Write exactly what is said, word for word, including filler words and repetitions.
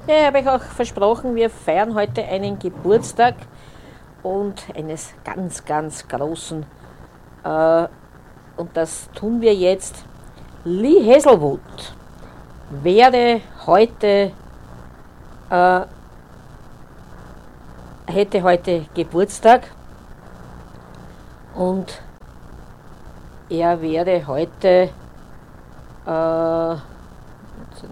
Ja, ich habe euch auch versprochen, wir feiern heute einen Geburtstag und eines ganz, ganz großen. Äh, und das tun wir jetzt. Lee Hazelwood wäre heute, äh, hätte heute Geburtstag und er wäre heute, äh,